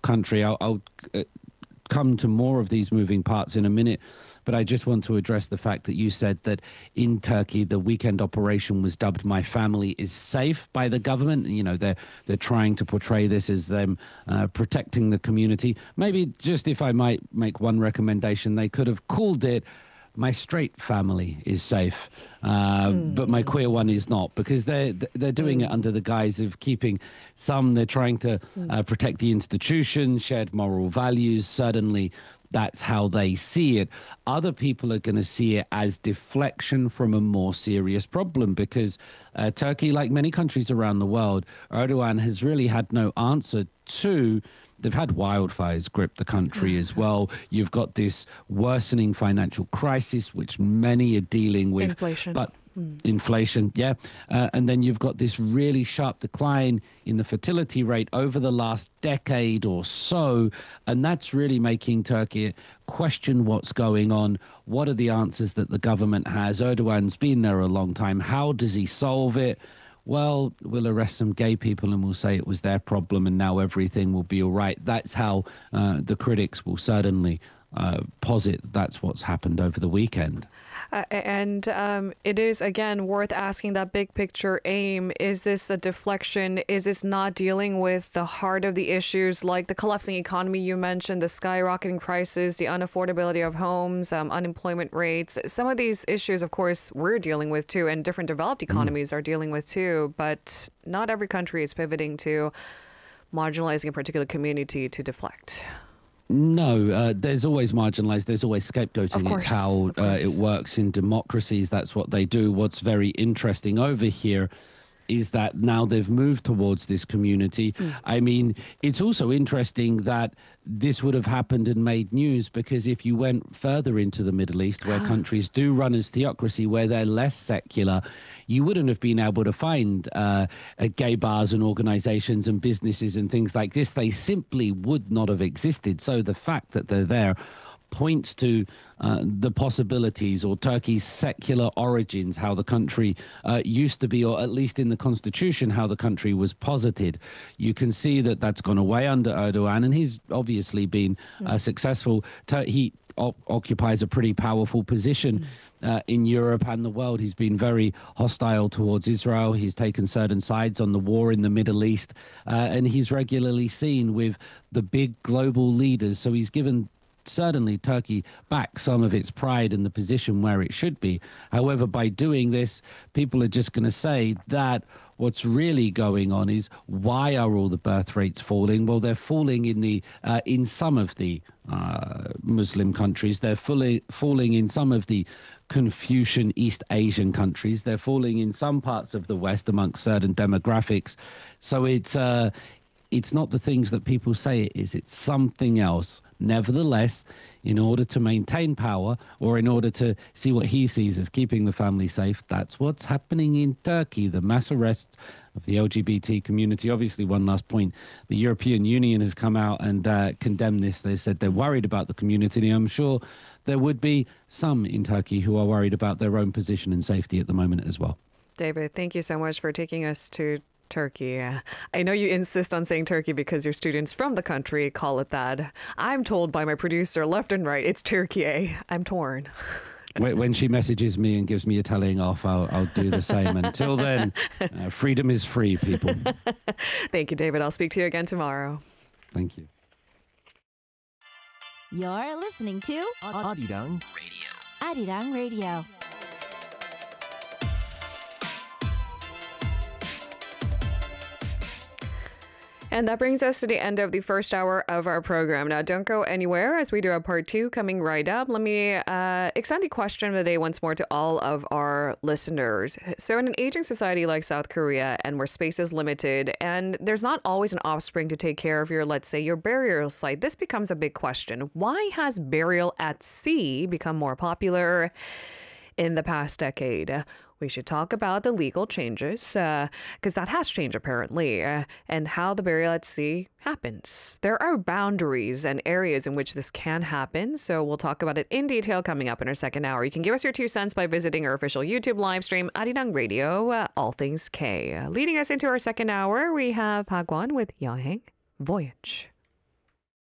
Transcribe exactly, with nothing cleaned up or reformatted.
country. I'll, I'll uh, come to more of these moving parts in a minute. But I just want to address the fact that you said that in Turkey, the weekend operation was dubbed "My Family is Safe" by the government. You know, they're they're trying to portray this as them uh, protecting the community. Maybe just if I might make one recommendation, they could have called it "My Straight Family is Safe," uh, mm. but my queer one is not, because they're they're doing mm. it under the guise of keeping some. They're trying to mm. uh, protect the institution, shared moral values. Certainly, that's how they see it. Other people are going to see it as deflection from a more serious problem, because uh, Turkey, like many countries around the world, Erdogan has really had no answer to. They've had wildfires grip the country as well. You've got this worsening financial crisis, which many are dealing with. Inflation. But mm. inflation, yeah. Uh, and then you've got this really sharp decline in the fertility rate over the last decade or so. And that's really making Turkey question what's going on. What are the answers that the government has? Erdogan's been there a long time. How does he solve it? Well, we'll arrest some gay people and we'll say it was their problem and now everything will be all right. That's how uh, the critics will certainly uh, posit that's what's happened over the weekend. Uh, and um, it is, again, worth asking that big picture aim. Is this a deflection? Is this not dealing with the heart of the issues, like the collapsing economy you mentioned, the skyrocketing prices, the unaffordability of homes, um, unemployment rates? Some of these issues, of course, we're dealing with too, and different developed economies mm. are dealing with too. But not every country is pivoting to marginalizing a particular community to deflect. No, uh, there's always marginalized. There's always scapegoating. Course, it's how uh, it works in democracies. That's what they do. What's very interesting over here is that now they've moved towards this community. Mm. I mean, it's also interesting that this would have happened and made news, because if you went further into the Middle East, where countries do run as theocracy, where they're less secular, you wouldn't have been able to find uh, uh, gay bars and organizations and businesses and things like this. They simply would not have existed. So the fact that they're there points to uh, the possibilities, or Turkey's secular origins, how the country uh, used to be, or at least in the constitution, how the country was posited. You can see that that's gone away under Erdogan, and he's obviously been uh, successful. Tur- he o- occupies a pretty powerful position uh, in Europe and the world. He's been very hostile towards Israel. He's taken certain sides on the war in the Middle East, uh, and he's regularly seen with the big global leaders. So he's given certainly Turkey back some of its pride in the position where it should be. However, by doing this, people are just going to say that what's really going on is, why are all the birth rates falling? Well, they're falling in the uh, in some of the uh, Muslim countries. They're fully falling in some of the Confucian East Asian countries. They're falling in some parts of the West amongst certain demographics. So it's uh, it's not the things that people say it is. It's something else. Nevertheless, in order to maintain power, or in order to see what he sees as keeping the family safe, that's what's happening in Turkey. The mass arrests of the L G B T community. Obviously, one last point, the European Union has come out and uh, condemned this. They said they're worried about the community. I'm sure there would be some in Turkey who are worried about their own position and safety at the moment as well. David, thank you so much for taking us to Turkey. I know you insist on saying Turkey because your students from the country call it that. I'm told by my producer left and right, it's Turkey. I'm torn. When she messages me and gives me a telling off, I'll, I'll do the same. Until then, uh, freedom is free, people. Thank you, David. I'll speak to you again tomorrow. Thank you. You're listening to Arirang Radio. Arirang Radio. And that brings us to the end of the first hour of our program. Now, don't go anywhere, as we do a part two coming right up. Let me uh, extend the question of the day once more to all of our listeners. So in an aging society like South Korea, and where space is limited, and there's not always an offspring to take care of your, let's say, your burial site, this becomes a big question. Why has burial at sea become more popular in the past decade? We should talk about the legal changes, because uh, that has changed apparently, uh, and how the burial at sea happens. There are boundaries and areas in which this can happen, so we'll talk about it in detail coming up in our second hour. You can give us your two cents by visiting our official YouTube live stream, Arirang Radio, uh, All Things K. Uh, leading us into our second hour, we have Hagwon with Yaheng Voyage.